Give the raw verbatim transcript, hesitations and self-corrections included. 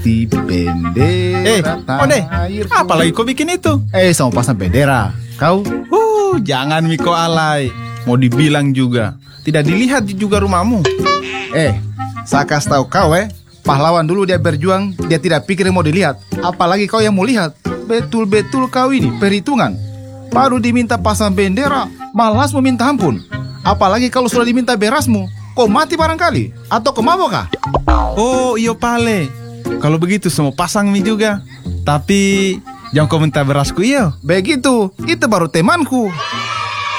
Di bendera Eh, Ode, tanahku. apalagi kau bikin itu? Eh, sama pasang bendera. Kau? Uh, jangan Miko alay. Mau dibilang juga. Tidak dilihat juga rumahmu. Eh, saya kasih tahu kau eh. Pahlawan dulu dia berjuang, dia tidak pikir mau dilihat. Apalagi kau yang mau lihat. Betul-betul kau ini perhitungan. Baru diminta pasang bendera, malas meminta ampun. Apalagi kalau sudah diminta berasmu, kau mati barangkali. Atau kau mabok kah? Oh, iyo pale. Kalau begitu semua pasang mie juga. Tapi jangan kau minta berasku iyo. Begitu, itu baru temanku.